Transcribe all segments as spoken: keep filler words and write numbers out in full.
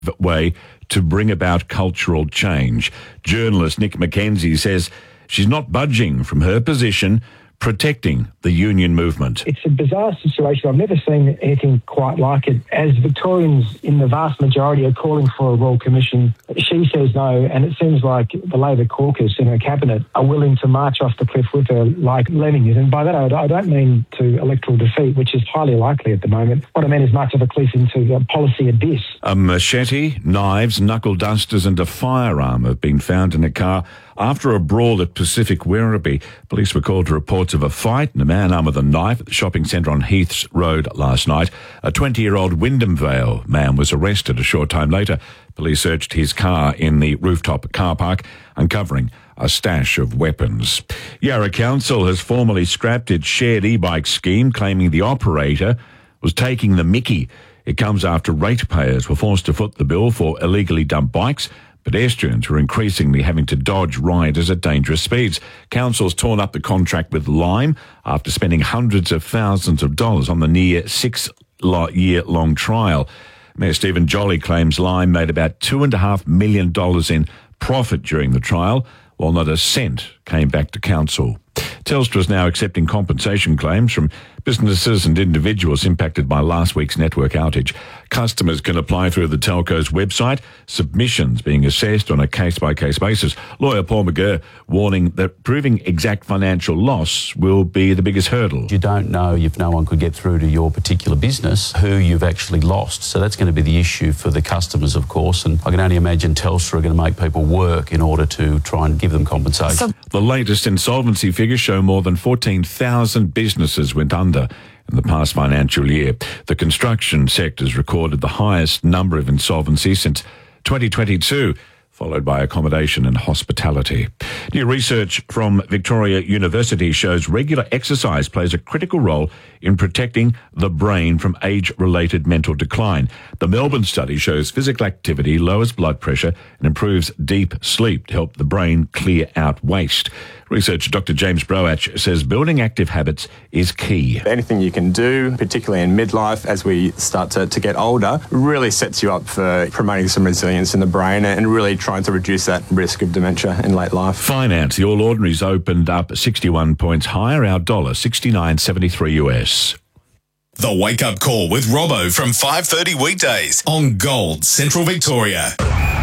way to bring about cultural change. Journalist Nick McKenzie says she's not budging from her position protecting the union movement. It's a bizarre situation. I've never seen anything quite like it. As Victorians in the vast majority are calling for a Royal Commission, she says no, and it seems like the Labor caucus in her cabinet are willing to march off the cliff with her like lemmings. And by that I don't mean to electoral defeat, which is highly likely at the moment. What I mean is march off a cliff into a policy abyss. A machete, knives, knuckle dusters and a firearm have been found in a car after a brawl at Pacific Werribee. Police were called to reports of a fight and a man armed with a knife at the shopping centre on Heaths Road last night. A twenty-year-old Wyndham Vale man was arrested a short time later. Police searched his car in the rooftop car park, uncovering a stash of weapons. Yarra Council has formally scrapped its shared e-bike scheme, claiming the operator was taking the mickey. It comes after ratepayers were forced to foot the bill for illegally dumped bikes. Pedestrians were increasingly having to dodge riders at dangerous speeds. Council's torn up the contract with Lime after spending hundreds of thousands of dollars on the near six-year-long trial. Mayor Stephen Jolly claims Lime made about two point five million dollars in profit during the trial, while not a cent came back to Council. Telstra is now accepting compensation claims from businesses and individuals impacted by last week's network outage. Customers can apply through the telco's website, submissions being assessed on a case-by-case basis. Lawyer Paul McGurr warning that proving exact financial loss will be the biggest hurdle. You don't know if no one could get through to your particular business who you've actually lost. So that's going to be the issue for the customers, of course, and I can only imagine Telstra are going to make people work in order to try and give them compensation. So- the latest insolvency figures show more than fourteen thousand businesses went under in the past financial year. The construction sector's recorded the highest number of insolvencies since twenty twenty-two, followed by accommodation and hospitality. New research from Victoria University shows regular exercise plays a critical role in protecting the brain from age-related mental decline. The Melbourne study shows physical activity lowers blood pressure and improves deep sleep to help the brain clear out waste. Researcher Doctor James Broach says building active habits is key. Anything you can do, particularly in midlife as we start to, to get older, really sets you up for promoting some resilience in the brain and really trying to reduce that risk of dementia in late life. Finance. The All Ordinaries opened up sixty-one points higher, our dollar sixty-nine seventy-three U S. The Wake Up Call with Robbo from five thirty weekdays on Gold Central Victoria.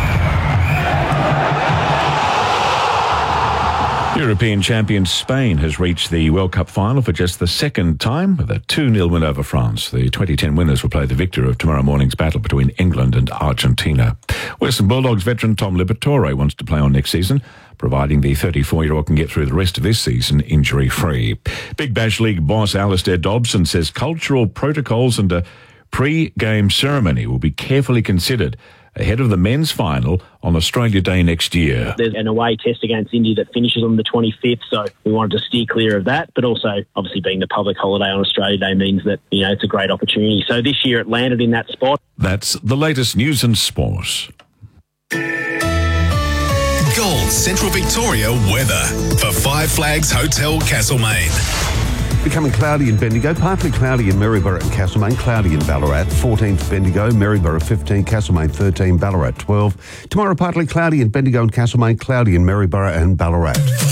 European champion Spain has reached the World Cup final for just the second time with a two nil win over France. The twenty ten winners will play the victor of tomorrow morning's battle between England and Argentina. Western Bulldogs veteran Tom Liberatore wants to play on next season, providing the thirty-four-year-old can get through the rest of this season injury-free. Big Bash League boss Alistair Dobson says cultural protocols and a pre-game ceremony will be carefully considered ahead of the men's final on Australia Day next year. There's an away test against India that finishes on the twenty-fifth, so we wanted to steer clear of that. But also, obviously, being the public holiday on Australia Day means that, you know, it's a great opportunity. So this year it landed in that spot. That's the latest news and sport. Gold Central Victoria weather for Five Flags Hotel Castlemaine. Becoming cloudy in Bendigo, partly cloudy in Maryborough and Castlemaine, cloudy in Ballarat, fourteen for Bendigo, Maryborough fifteen, Castlemaine thirteen, Ballarat twelve. Tomorrow partly cloudy in Bendigo and Castlemaine, cloudy in Maryborough and Ballarat.